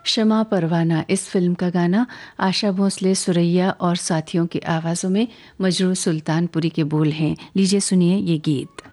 शमा परवाना इस फिल्म का गाना आशा भोसले, सुरैया और साथियों की आवाज़ों में मजरू सुल्तानपुरी के बोल हैं। लीजिए सुनिए ये गीत।